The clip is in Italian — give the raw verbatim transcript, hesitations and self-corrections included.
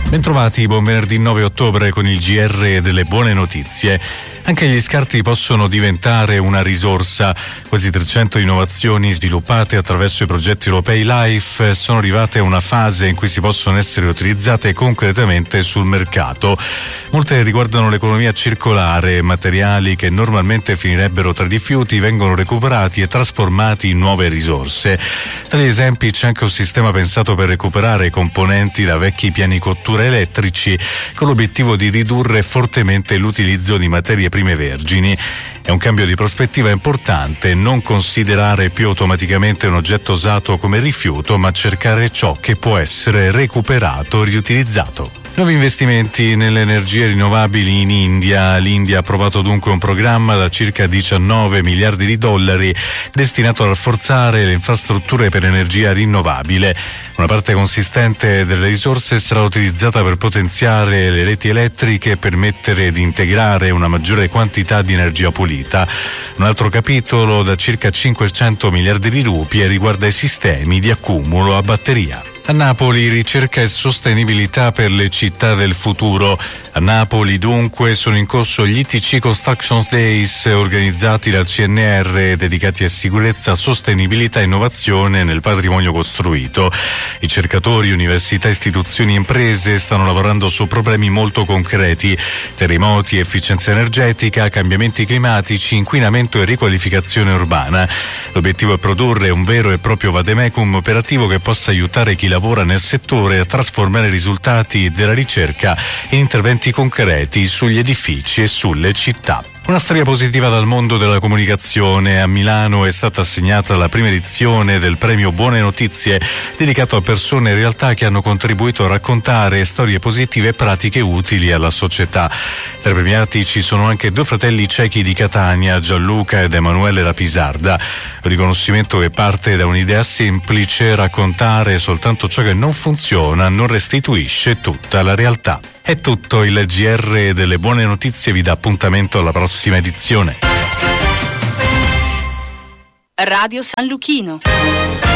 Bentrovati, buon venerdì nove ottobre con il G R delle buone notizie. Anche gli scarti possono diventare una risorsa. Quasi trecento innovazioni sviluppate attraverso i progetti europei LIFE sono arrivate a una fase in cui si possono essere utilizzate concretamente sul mercato. Molte riguardano l'economia circolare, materiali che normalmente finirebbero tra rifiuti vengono recuperati e trasformati in nuove risorse. Tra gli esempi c'è anche un sistema pensato per recuperare componenti da vecchi piani cottura elettrici con l'obiettivo di ridurre fortemente l'utilizzo di materie prime vergini. È un cambio di prospettiva importante, non considerare più automaticamente un oggetto usato come rifiuto, ma cercare ciò che può essere recuperato o riutilizzato. Nuovi investimenti nelle energie rinnovabili in India. L'India ha approvato dunque un programma da circa diciannove miliardi di dollari destinato a rafforzare le infrastrutture per energia rinnovabile. Una parte consistente delle risorse sarà utilizzata per potenziare le reti elettriche e permettere di integrare una maggiore quantità di energia pulita. Un altro capitolo da circa cinquecento miliardi di rupie riguarda i sistemi di accumulo a batteria. A Napoli ricerca e sostenibilità per le città del futuro. A Napoli dunque sono in corso gli I T C Construction Days organizzati dal C N R dedicati a sicurezza, sostenibilità e innovazione nel patrimonio costruito. Ricercatori, università, istituzioni e imprese stanno lavorando su problemi molto concreti: terremoti, efficienza energetica, cambiamenti climatici, inquinamento e riqualificazione urbana. L'obiettivo è produrre un vero e proprio vademecum operativo che possa aiutare chi lavora nel settore a trasformare i risultati della ricerca in interventi concreti sugli edifici e sulle città. Una storia positiva dal mondo della comunicazione. A Milano è stata assegnata la prima edizione del premio Buone Notizie, dedicato a persone e realtà che hanno contribuito a raccontare storie positive e pratiche utili alla società. Tra i premiati ci sono anche due fratelli cechi di Catania, Gianluca ed Emanuele Rapisarda. Un riconoscimento che parte da un'idea semplice: raccontare soltanto ciò che non funziona non restituisce tutta la realtà. È tutto, il G R delle buone notizie vi dà appuntamento alla prossima edizione. Radio San Luchino.